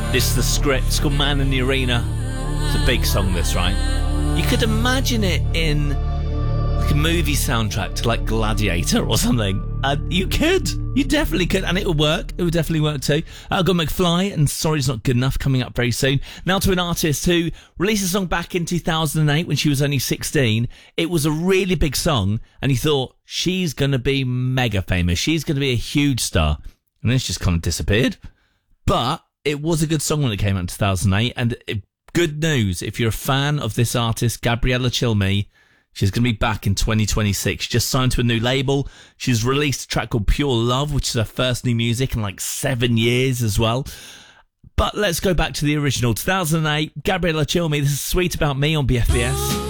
This is the script. It's called Man in the Arena. It's a big song, this, right? You could imagine it in like a movie soundtrack to like Gladiator or something. You could. You definitely could. And it would work. It would definitely work too. I've got McFly and Sorry's Not Good Enough coming up very soon. Now to an artist who released a song back in 2008 when she was only 16. It was a really big song and he thought, she's going to be mega famous. She's going to be a huge star. And then it's just kind of disappeared. But it was a good song when it came out in 2008. And good news, if you're a fan of this artist, Gabriella Cilmi, she's going to be back in 2026. She just signed to a new label. She's released a track called Pure Love, which is her first new music in like 7 years as well. But let's go back to the original. 2008, Gabriella Cilmi, this is Sweet About Me on BFBS.